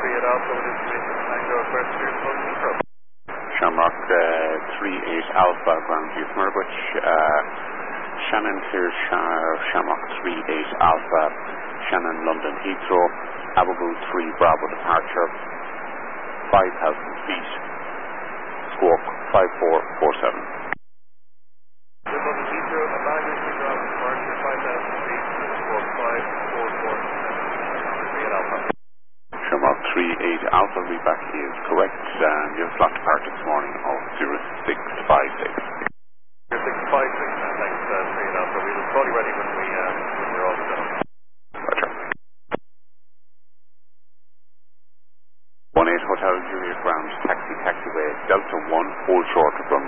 38 Alpha with information Tango first clear for Heathrow. Shamrock 38 Alpha, ground view from Mirwich. Shannon clears Shamrock 38 Alpha, Shannon London Heathrow. Ababu 3 Bravo departure, 5,000 feet, squawk 5447. London Heathrow, a baggage Bravo departure, 5,000 feet, squawk 5447. 38 Alpha. Shamrock 38 Alpha, readback is correct, and your slot departure this morning of 0656. 0656, thanks, 38 Alpha. We'll call you ready when we're all done. Roger. 18 Hotel Juliet ground, taxiway Delta 1, hold short of runway